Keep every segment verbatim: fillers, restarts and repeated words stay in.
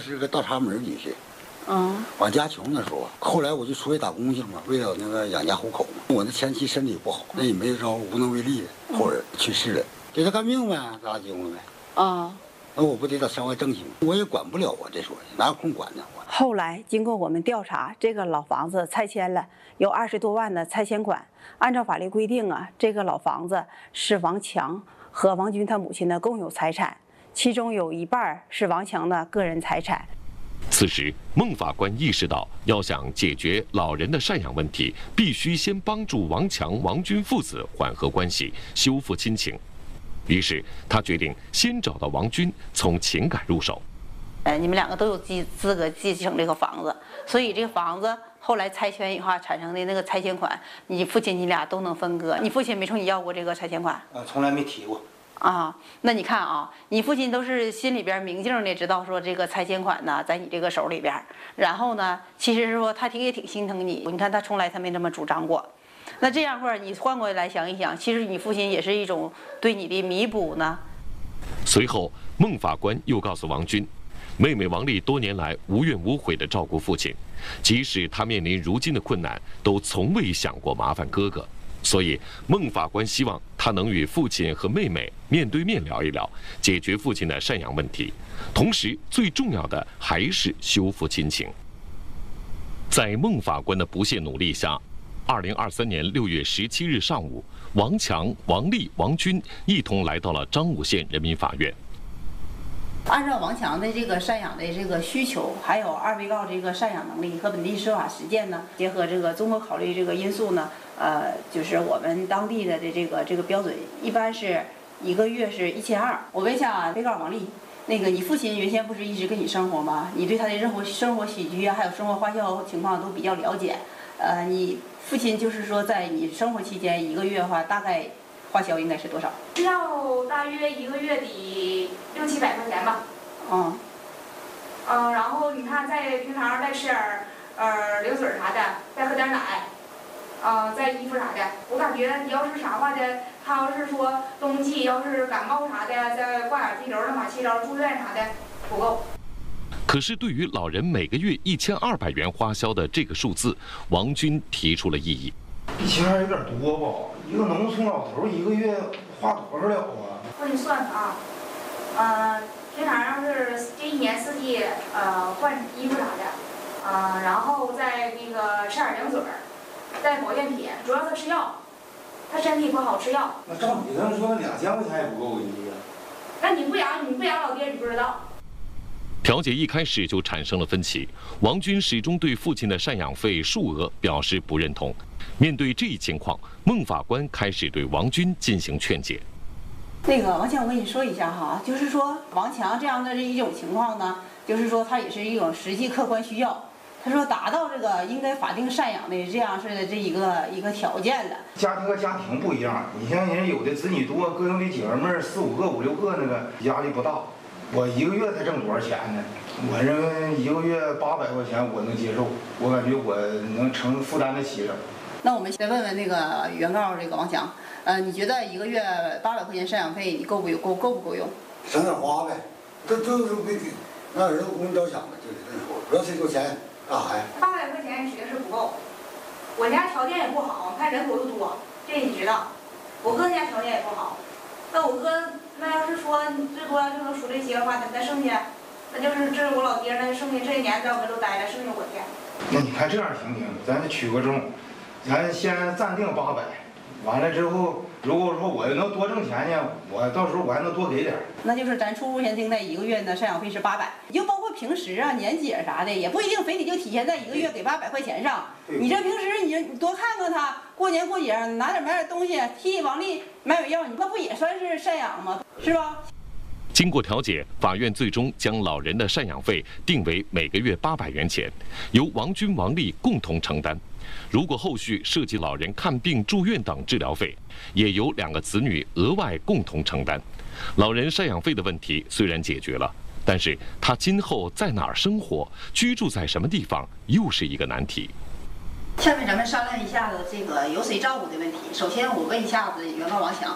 是个倒插门女婿。 嗯， 往家穷的时候，后来我就出去打工去了嘛，为了那个养家糊口嘛。我那前妻身体不好，那也没招，无能为力，后人去世了，给他干命呗，咱俩结婚呗。 啊， 那我不得到山外挣去吗？我也管不了啊，这说哪有空管呢？ 后来经过我们调查，这个老房子拆迁了，有二十多万的拆迁款。按照法律规定啊，这个老房子是王强和王军他母亲的共有财产，其中有一半是王强的个人财产。 此时，孟法官意识到，要想解决老人的赡养问题，必须先帮助王强、王军父子缓和关系，修复亲情。于是，他决定先找到王军，从情感入手。 呃，你们两个都有继资格继承这个房子，所以这个房子后来拆迁以后产生的那个拆迁款，你父亲你俩都能分割。你父亲没冲你要过这个拆迁款？ 啊，从来没提过。 啊，那你看啊，你父亲都是心里边明镜的知道说这个拆迁款呢在你这个手里边，然后呢，其实是说他挺也挺心疼你，你看他从来他没这么主张过。那这样会儿你换过来想一想，其实你父亲也是一种对你的弥补呢。 随后，孟法官又告诉王军，妹妹王丽多年来无怨无悔地照顾父亲，即使他面临如今的困难，都从未想过麻烦哥哥。所以，孟法官希望他能与父亲和妹妹面对面聊一聊，解决父亲的赡养问题，同时最重要的还是修复亲情。在孟法官的不懈努力下，二零二三年六月十七日上午，王强、王丽、王军一同来到了彰武县人民法院。 按照王强的这个赡养的这个需求，还有二被告这个赡养能力和本地司法实践呢，结合这个综合考虑这个因素呢，呃，就是我们当地的这这个这个标准，一般是一个月是一千二。我问一下啊，被告王丽，那个你父亲原先不是一直跟你生活吗？你对他的生活生活起居啊，还有生活花销情况都比较了解。呃，你父亲就是说在你生活期间一个月的话，大概花销应该是多少？ 要大约一个月得六七百块钱吧。 嗯。 嗯，然后你看，再平常再吃点儿呃零嘴啥的，再喝点奶，呃，再衣服啥的。我感觉你要是啥话的，他要是说冬季要是感冒啥的，再挂点地流、热玛七糟、住院啥的，不够。 可是，对于老人每个月一千二百元花销的这个数字，王军提出了异议。 一千二有点多吧？一个农村老头一个月花多少了啊？ 我给你算算啊，呃，平常要是这一年四季呃换衣服啥的，呃，然后再那个吃点零嘴儿，再保健品，主要他吃药，他身体不好吃药。 那照你这么说，那两千块钱也不够一个月。 那你不养你不养老爹，你不知道。 调解一开始就产生了分歧，王军始终对父亲的赡养费数额表示不认同。面对这一情况，孟法官开始对王军进行劝解。 那个王强，我跟你说一下哈，就是说王强这样的一种情况呢，就是说他也是一种实际客观需要。他说达到这个应该法定赡养的这样式的这一个一个条件了。 家庭和家庭不一样，你像人有的子女多，哥兄弟姐妹儿四五个、五六个，那个压力不大。我一个月才挣多少钱呢？我认为一个月八百块钱我能接受，我感觉我能承负担得起了。 那我们再问问那个原告这个王强，呃，你觉得一个月八百块钱赡养费你够不够够不够用？ 省点花呗，这这是为让儿子为你着想的，就得这么说，不要谁有钱干啥呀？ 八百块钱指定是不够，我家条件也不好，看人口又多，这你知道。我哥家条件也不好，那我哥那要是说最多就能数这些的话，那剩下，那就是这是我老爹，那剩下这一年在我们都待着，剩下我添。 那你看这样行不行？咱取个中，咱先暂定八百，完了之后，如果说我能多挣钱呢，我到时候我还能多给点。 那就是咱初步先定在一个月的赡养费是八百，就包括平时啊、年节啥的，也不一定非得就体现在一个月给八百块钱上。你这平时你你多看看他，过年过节拿点买点东西，替王丽买买药，你那不也算是赡养吗？是吧？ 经过调解，法院最终将老人的赡养费定为每个月八百元钱，由王军、王丽共同承担。如果后续涉及老人看病、住院等治疗费，也由两个子女额外共同承担。老人赡养费的问题虽然解决了，但是他今后在哪儿生活、居住在什么地方，又是一个难题。 下面咱们商量一下子这个由谁照顾的问题。首先，我问一下子原告王强，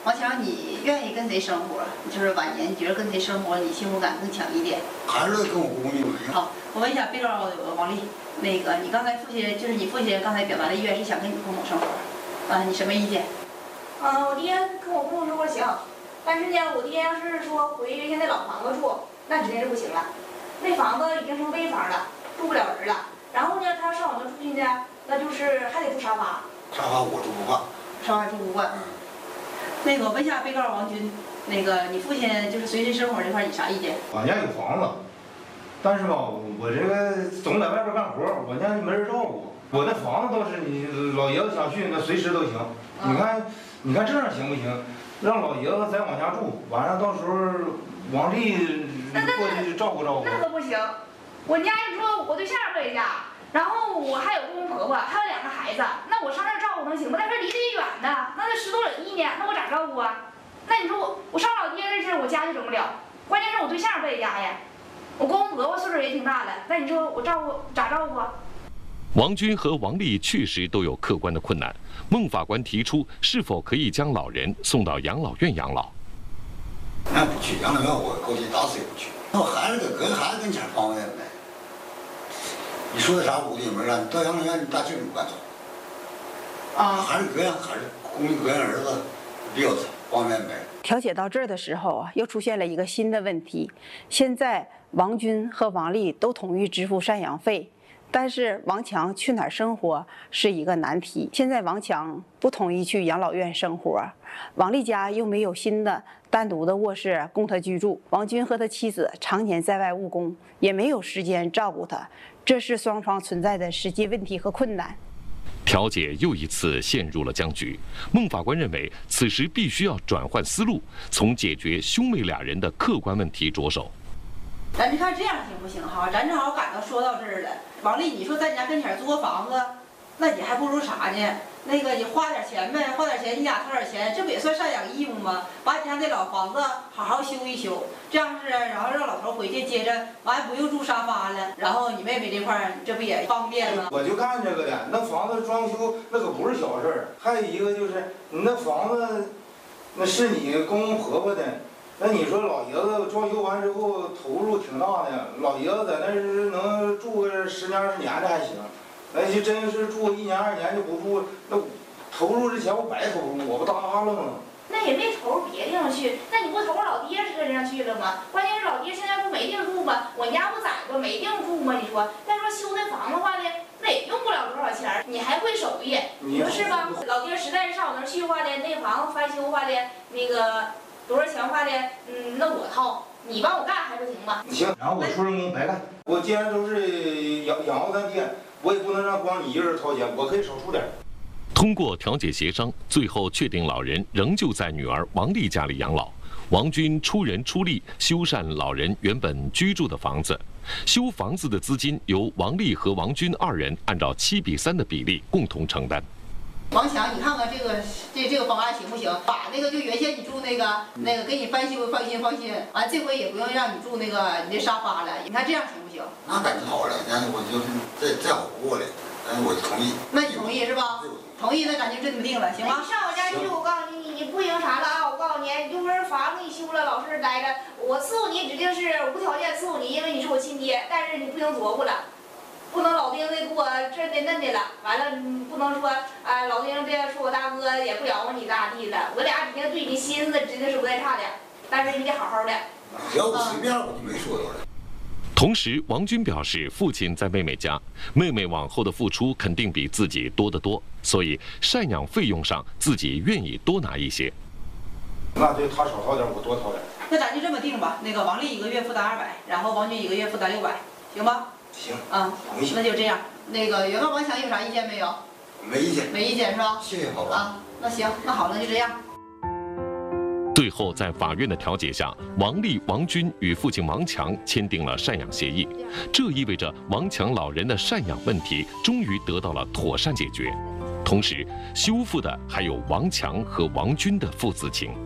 王强，你愿意跟谁生活？就是晚年，你觉得跟谁生活你幸福感更强一点？ 还是跟我姑娘一样。 好，我问一下被告王丽，那个你刚才父亲就是你父亲刚才表达的意愿是想跟你共同生活，啊，你什么意见？ 嗯，我爹跟我共同生活行，但是呢，我爹要是说回原先那老房子住，那指定是不行了。那房子已经成危房了，住不了人了。然后呢，他上我那住去呢，那就是还得住沙发。 沙发我住不惯。 沙发住不惯。嗯。那个问一下被告王军，那个你父亲就是随身生活这块，你啥意见？ 俺家有房子，但是吧，我这个总在外边干活，我家没人照顾。我那房子倒是你老爷子想去，那随时都行。嗯、你看，你看这样行不行？让老爷子在我家住，完了到时候王丽过去照顾照顾。 那可不行，我家就说我对象在家。然后我还有公公婆婆，还有两个孩子，那我上那儿照顾能行吗？但是离得远呢，那得十多里地呢，那我咋照顾啊？那你说我我上老爹那事我家就整不了，关键是我对象不在家呀，我公公婆婆岁数也挺大的，那你说我照顾咋照顾啊？ 王军和王丽确实都有客观的困难，孟法官提出是否可以将老人送到养老院养老。 那不去养老院，我估计打死也不去。那我孩子搁搁孩子跟前方便呗。你说的啥我也没让你到养老院，你大劲儿不敢走。啊，还是搁养，还是公公搁养儿子比较方便呗。 调解到这儿的时候啊，又出现了一个新的问题。现在王军和王丽都同意支付赡养费，但是王强去哪儿生活是一个难题。现在王强不同意去养老院生活，王丽家又没有新的单独的卧室供他居住，王军和他妻子常年在外务工，也没有时间照顾他。这是双方存在的实际问题和困难。 调解又一次陷入了僵局。孟法官认为，此时必须要转换思路，从解决兄妹俩人的客观问题着手。 咱这看这样行不行哈？咱正好赶到说到这儿了。王丽，你说在你家跟前租个房子，那你还不如啥呢？那个你花点钱呗，花点钱你俩掏点钱，这不也算赡养义务吗？把你家那老房子好好修一修，这样是，然后让老头回去接着，完还不用住沙发了，然后你妹妹这块儿这不也方便吗？ 我就干这个的，那房子装修那可不是小事儿，还有一个就是你那房子，那是你公公婆婆的。那你说老爷子装修完之后投入挺大的，老爷子在那是能住个十年二十年的还行，那就真是住一年二年就不住，那投入这钱我白投入，我不搭了吗？ 那也没投入别地方去，那你不投入老爹身上去了吗？关键是老爹现在不没地方住吗？我家不咋个没地方住吗？你说，再说修那房子话呢，那也用不了多少钱，你还会手艺，你说是吧？老爹实在是上我那儿去的话呢，那房子翻修的话呢，那个。多少钱花的？嗯，那我掏，你帮我干还不行吗？ 行，然后我出人工白干。我既然都是养养活咱爹，我也不能让光你一个人掏钱，我可以少出点。 通过调解协商，最后确定老人仍旧在女儿王丽家里养老。王军出人出力修缮老人原本居住的房子，修房子的资金由王丽和王军二人按照七比三的比例共同承担。 王强，你看看这个这这个方案行不行？把那个就原先你住那个那个给你翻修，放心放心。完这回也不用让你住那个你的沙发了，你看这样行不行？ 那感觉好了，那我就是再再好不过来，那我同意。 那你同意是吧？同意，那咱就这么定了，行吗？ 你上我家去，我告诉你，你你不行啥了啊？我告诉你，你就是房子给你修了，老实待着，我伺候你指定是无条件伺候你，因为你是我亲爹，但是你不行琢磨了。不能老丁那给我这的嫩的了，完了不能说啊，老丁这说我大哥也不养活你大弟了，我俩指定对你心思指定是不带差的，但是你得好好的。 只要我随便我就没说多了。 同时，王军表示，父亲在妹妹家，妹妹往后的付出肯定比自己多得多，所以赡养费用上自己愿意多拿一些。 那对他少掏点，我多掏点。 那咱就这么定吧，那个王丽一个月负担二百，然后王军一个月负担六百，行吧？ 行， 啊，那就这样。那个原告王强有啥意见没有？ 没意见。 没意见是吧？ 谢谢宝宝。 啊，那行，那好，那就这样。 最后，在法院的调解下，王丽、王军与父亲王强签订了赡养协议，这意味着王强老人的赡养问题终于得到了妥善解决。同时，修复的还有王强和王军的父子情。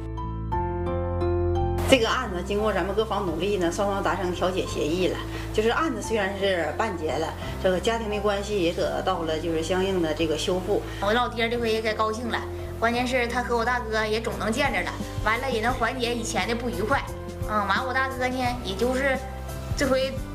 这个案子经过咱们各方努力呢，双方达成调解协议了。就是案子虽然是办结了，这个家庭的关系也得到了就是相应的这个修复。 我老爹这回也该高兴了， 关键是他和我大哥也总能见着了，完了也能缓解以前的不愉快。嗯，完我大哥呢，也就是这回